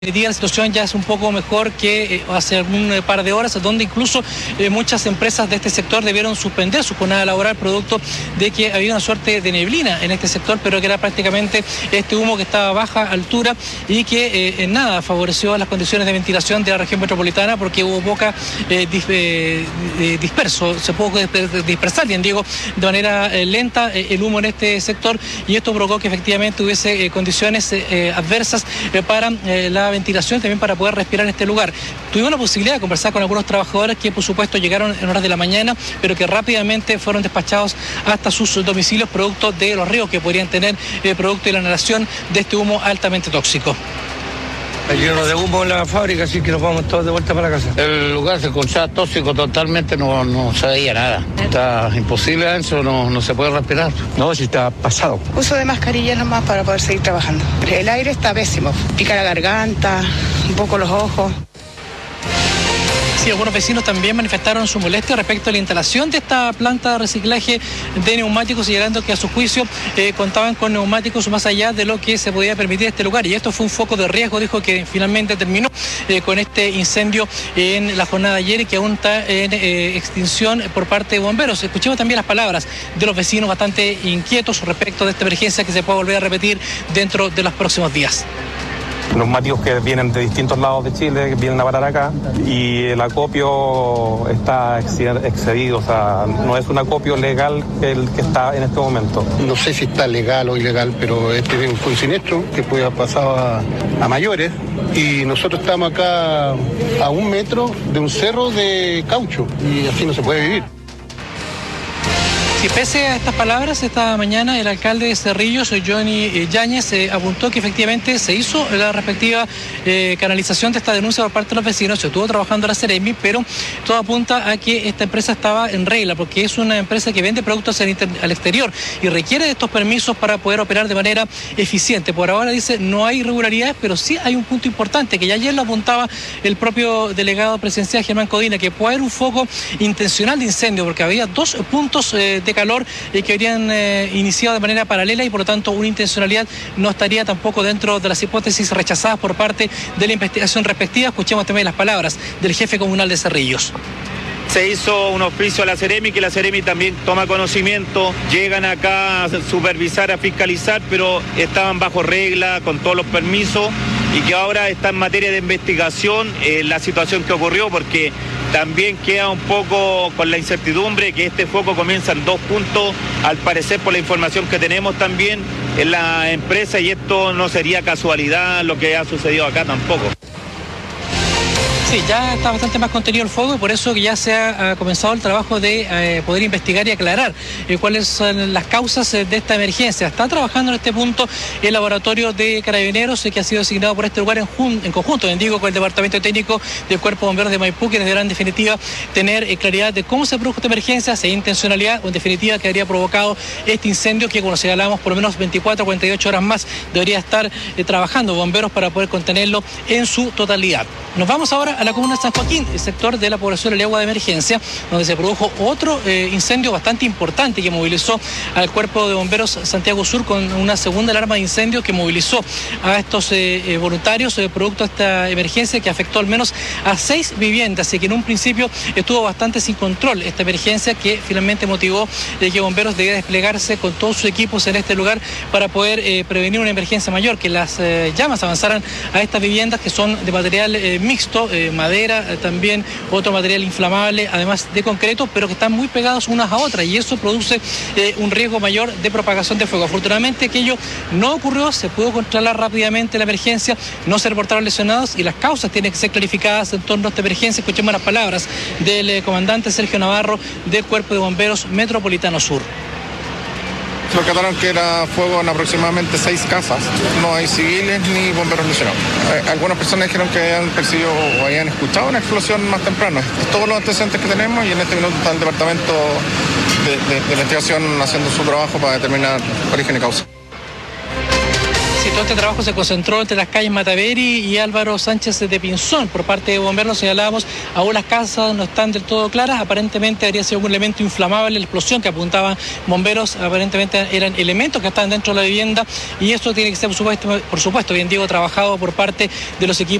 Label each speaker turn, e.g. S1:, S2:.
S1: Hoy día la situación ya es un poco mejor que hace algún par de horas, donde incluso muchas empresas de este sector debieron suspender su jornada laboral producto de que había una suerte de neblina en este sector, pero que era prácticamente este humo que estaba a baja altura y que en nada favoreció las condiciones de ventilación de la región metropolitana, porque hubo poca disperso, se pudo dispersar, bien digo, de manera lenta el humo en este sector, y esto provocó que efectivamente hubiese condiciones adversas para la ventilación, también para poder respirar en este lugar. Tuvimos la posibilidad de conversar con algunos trabajadores que por supuesto llegaron en horas de la mañana, pero que rápidamente fueron despachados hasta sus domicilios producto de los riesgos que podrían tener producto de la inhalación de este humo altamente tóxico.
S2: Hay lleno de humo en la fábrica, así que nos vamos todos de vuelta para la casa.
S3: El lugar se encontraba tóxico totalmente, no se veía nada. Está imposible adentro, no se puede respirar.
S2: No, si está pasado.
S4: Uso de mascarillas nomás para poder seguir trabajando. El aire está pésimo, pica la garganta, un poco los ojos.
S1: Sí, algunos vecinos también manifestaron su molestia respecto a la instalación de esta planta de reciclaje de neumáticos, señalando que a su juicio contaban con neumáticos más allá de lo que se podía permitir en este lugar. Y esto fue un foco de riesgo, dijo, que finalmente terminó con este incendio en la jornada de ayer y que aún está en extinción por parte de bomberos. Escuchemos también las palabras de los vecinos bastante inquietos respecto de esta emergencia que se puede volver a repetir dentro de los próximos días.
S5: Neumáticos que vienen de distintos lados de Chile, que vienen a parar acá, y el acopio está excedido, o sea, no es un acopio legal el que está en este momento.
S6: No sé si está legal o ilegal, pero este es un siniestro que puede haber pasado a mayores, y nosotros estamos acá a 1 metro de un cerro de caucho, y así no se puede vivir.
S1: Y pese a estas palabras, esta mañana el alcalde de Cerrillos, Johnny Yáñez, apuntó que efectivamente se hizo la respectiva canalización de esta denuncia por parte de los vecinos. Se estuvo trabajando la Ceremi, pero todo apunta a que esta empresa estaba en regla, porque es una empresa que vende productos al exterior y requiere de estos permisos para poder operar de manera eficiente. Por ahora, dice, no hay irregularidades, pero sí hay un punto importante, que ya ayer lo apuntaba el propio delegado presidencial, Germán Codina, que puede haber un foco intencional de incendio, porque había 2 puntos de calor que habrían iniciado de manera paralela, y por lo tanto una intencionalidad no estaría tampoco dentro de las hipótesis rechazadas por parte de la investigación respectiva. Escuchemos también las palabras del jefe comunal de Cerrillos.
S7: Se hizo un oficio a la Ceremi, que la Ceremi también toma conocimiento, llegan acá a supervisar, a fiscalizar, pero estaban bajo regla, con todos los permisos, y que ahora está en materia de investigación la situación que ocurrió, porque también queda un poco con la incertidumbre que este foco comienza en 2 puntos, al parecer por la información que tenemos también en la empresa, y esto no sería casualidad lo que ha sucedido acá tampoco.
S1: Sí, ya está bastante más contenido el fuego, y por eso que ya se ha comenzado el trabajo de poder investigar y aclarar cuáles son las causas de esta emergencia. Está trabajando en este punto el laboratorio de Carabineros, que ha sido asignado por este lugar en conjunto, digo, con el Departamento Técnico del Cuerpo de Bomberos de Maipú, quienes deberán en definitiva tener claridad de cómo se produjo esta emergencia, si hay intencionalidad o en definitiva que habría provocado este incendio, que como señalamos, por lo menos 24 o 48 horas más debería estar trabajando bomberos para poder contenerlo en su totalidad. Nos vamos ahora a la comuna de San Joaquín, el sector de la población del agua de emergencia, donde se produjo otro incendio bastante importante que movilizó al Cuerpo de Bomberos Santiago Sur, con una segunda alarma de incendio que movilizó a estos voluntarios producto de esta emergencia, que afectó al menos a 6 viviendas, y que en un principio estuvo bastante sin control esta emergencia, que finalmente motivó que Bomberos debía desplegarse con todos sus equipos en este lugar para poder prevenir una emergencia mayor, que las llamas avanzaran a estas viviendas, que son de material mixto, madera, también otro material inflamable, además de concreto, pero que están muy pegados unas a otras, y eso produce un riesgo mayor de propagación de fuego. Afortunadamente aquello no ocurrió, se pudo controlar rápidamente la emergencia, no se reportaron lesionados, y las causas tienen que ser clarificadas en torno a esta emergencia. Escuchemos las palabras del comandante Sergio Navarro del Cuerpo de Bomberos Metropolitano Sur.
S8: Rescataron que era fuego en aproximadamente 6 casas. No hay civiles ni bomberos lesionados. Algunas personas dijeron que habían percibido o habían escuchado una explosión más temprano. Todos los antecedentes que tenemos, y en este minuto está el departamento de investigación haciendo su trabajo para determinar origen y causa.
S1: Sí, todo este trabajo se concentró entre las calles Mataveri y Álvaro Sánchez de Pinzón. Por parte de bomberos señalábamos, aún las casas no están del todo claras. Aparentemente habría sido un elemento inflamable, la explosión que apuntaban bomberos. Aparentemente eran elementos que estaban dentro de la vivienda y esto tiene que ser, por supuesto, bien digo, trabajado por parte de los equipos